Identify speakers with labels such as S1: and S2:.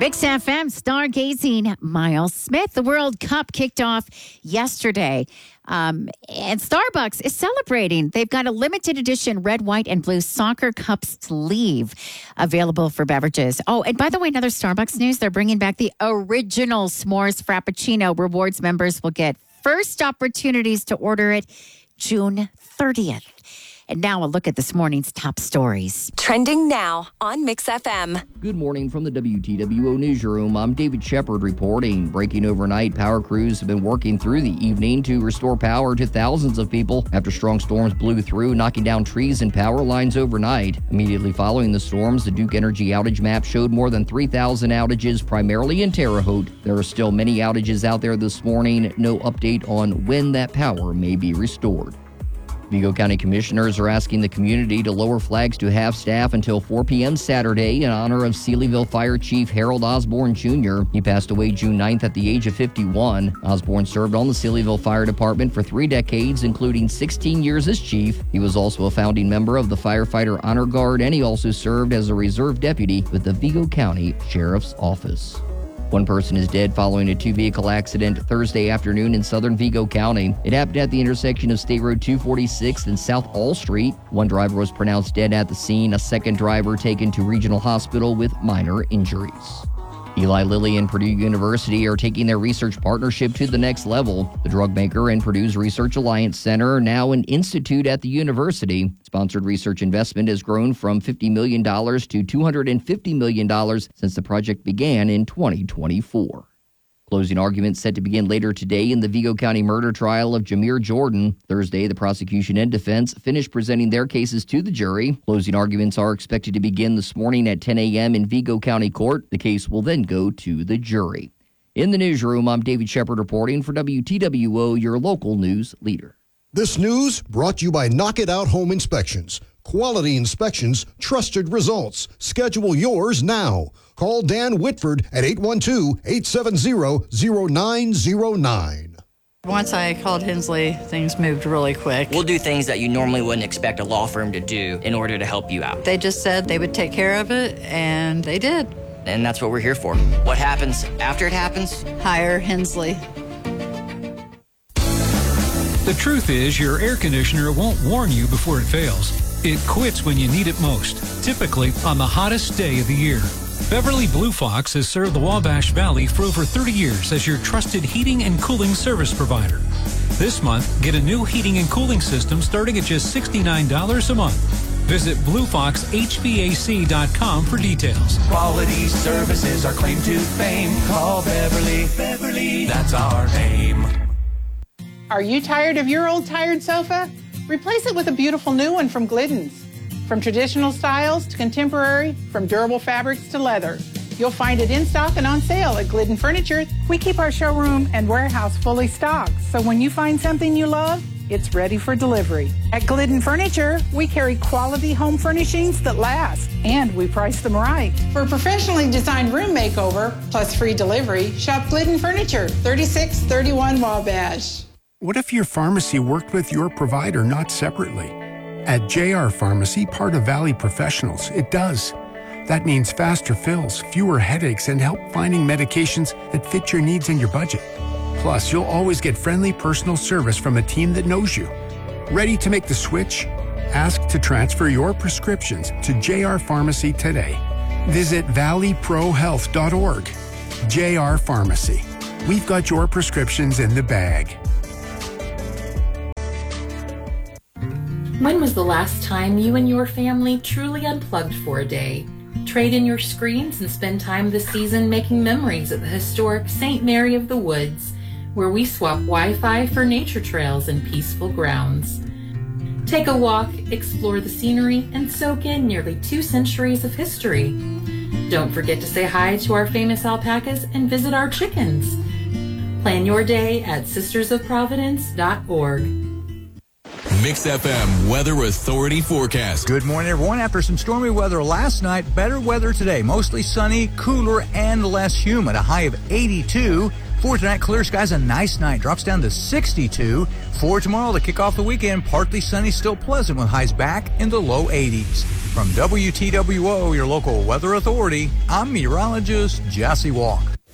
S1: Mix FM stargazing, Miles Smith. The World Cup kicked off yesterday. And Starbucks is celebrating. They've got a limited edition red, white, and blue soccer cup sleeve available for beverages. Oh, and by the way, another Starbucks news, they're bringing back the original S'mores Frappuccino. Rewards members will get first opportunities to order it June 30th. And now a look at this morning's top stories.
S2: Trending now on Mix FM.
S3: Good morning from the WTWO Newsroom. I'm David Shepard reporting. Breaking overnight, power crews have been working through the evening to restore power to thousands of people after strong storms blew through, knocking down trees and power lines overnight. Immediately following the storms, the Duke Energy outage map showed more than 3,000 outages, primarily in Terre Haute. There are still many outages out there this morning. No update on when that power may be restored. Vigo County commissioners are asking the community to lower flags to half staff until 4 p.m. Saturday in honor of Sealyville Fire Chief Harold Osborne Jr. He passed away June 9th at the age of 51. Osborne served on the Sealyville Fire Department for 3 decades, including 16 years as chief. He was also a founding member of the Firefighter Honor Guard, and he also served as a reserve deputy with the Vigo County Sheriff's Office. One person is dead following a 2-vehicle accident Thursday afternoon in southern Vigo County. It happened at the intersection of State Road 246 and South All Street. One driver was pronounced dead at the scene. A second driver taken to Regional Hospital with minor injuries. Eli Lilly and Purdue University are taking their research partnership to the next level. The drug maker and Purdue's Research Alliance Center are now an institute at the university. Sponsored research investment has grown from $50 million to $250 million since the project began in 2024. Closing arguments set to begin later today in the Vigo County murder trial of Jamir Jordan. Thursday, the prosecution and defense finished presenting their cases to the jury. Closing arguments are expected to begin this morning at 10 a.m. in Vigo County Court. The case will then go to the jury. In the newsroom, I'm David Shepard reporting for WTWO, your local news leader.
S4: This news brought to you by Knock It Out Home Inspections. Quality inspections, trusted results. Schedule yours now. Call Dan Whitford at 812-870-0909.
S5: Once I called Hensley, things moved really quick.
S6: We'll do things that you normally wouldn't expect a law firm to do in order to help you out.
S5: They just said they would take care of it, and they did.
S6: And that's what we're here for. What happens after it happens?
S5: Hire Hensley.
S7: The truth is, your air conditioner won't warn you before it fails. It quits when you need it most, typically on the hottest day of the year. Beverly Blue Fox has served the Wabash Valley for over 30 years as your trusted heating and cooling service provider. This month, get a new heating and cooling system starting at just $69 a month. Visit BlueFoxHVAC.com for details.
S8: Quality services are claim to fame. Call Beverly. Beverly, that's our name.
S9: Are you tired of your old tired sofa? Replace it with a beautiful new one from Glidden's. From traditional styles to contemporary, from durable fabrics to leather, you'll find it in stock and on sale at Glidden Furniture. We keep our showroom and warehouse fully stocked, so when you find something you love, it's ready for delivery. At Glidden Furniture, we carry quality home furnishings that last, and we price them right. For a professionally designed room makeover, plus free delivery, shop Glidden Furniture, 3631 Wabash.
S10: What if your pharmacy worked with your provider, not separately? At JR Pharmacy, part of Valley Professionals, it does. That means faster fills, fewer headaches, and help finding medications that fit your needs and your budget. Plus, you'll always get friendly personal service from a team that knows you. Ready to make the switch? Ask to transfer your prescriptions to JR Pharmacy today. Visit valleyprohealth.org. JR Pharmacy. We've got your prescriptions in the bag.
S11: When was the last time you and your family truly unplugged for a day? Trade in your screens and spend time this season making memories at the historic St. Mary of the Woods, where we swap Wi-Fi for nature trails and peaceful grounds. Take a walk, explore the scenery, and soak in nearly 2 centuries of history. Don't forget to say hi to our famous alpacas and visit our chickens. Plan your day at sistersofprovidence.org.
S12: Mix FM Weather Authority forecast.
S13: Good morning, everyone. After some stormy weather last night, better weather today. Mostly sunny, cooler, and less humid. A high of 82. For tonight, clear skies, a nice night. Drops down to 62. For tomorrow, to kick off the weekend, partly sunny, still pleasant with highs back in the low 80s. From WTWO, your local weather authority, I'm meteorologist Jesse Walk.